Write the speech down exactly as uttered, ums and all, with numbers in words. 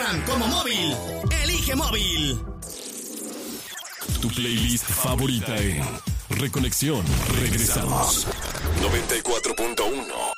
Instagram como Móvil. Elige Móvil. Tu playlist favorita en Reconexión. Regresamos. noventa y cuatro punto uno